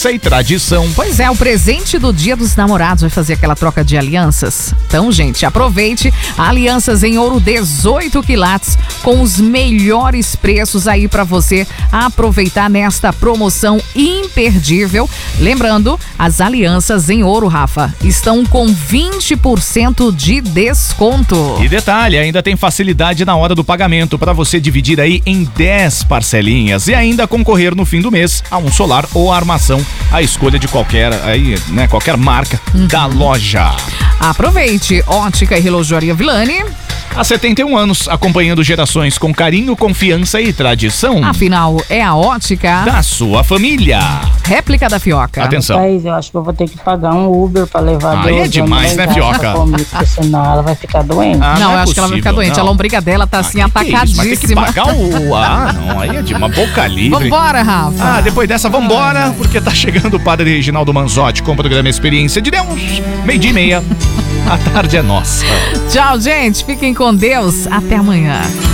E tradição. Pois é, o presente do Dia dos Namorados vai fazer aquela troca de alianças. Então, gente, aproveite alianças em ouro 18 quilates com os melhores preços aí para você aproveitar nesta promoção imperdível. Lembrando, as alianças em ouro, Rafa, estão com 20% de desconto. E detalhe, ainda tem facilidade na hora do pagamento para você dividir aí em 10 parcelinhas e ainda concorrer no fim do mês a um solar ou armação. A escolha de qualquer marca da loja. Aproveite, Ótica e Relojoaria Villani. Há 71 anos, acompanhando gerações com carinho, confiança e tradição. Afinal, é a ótica da sua família. Réplica da Fioca. Atenção. Rapaz, eu acho que eu vou ter que pagar um Uber pra levar Aí é demais, né, Fioca? Comigo, porque senão ela vai ficar doente. Não, eu acho que ela vai ficar doente. Não. A lombriga dela tá assim, atacadíssima. Mas tem que pagar não, aí é de uma boca livre. Vambora, Rafa. Depois dessa, vambora, porque tá chegando o Padre Reginaldo Manzotti com o programa Experiência de Deus. 12:30. A tarde é nossa. Tchau, gente. Fiquem com Deus. Até amanhã.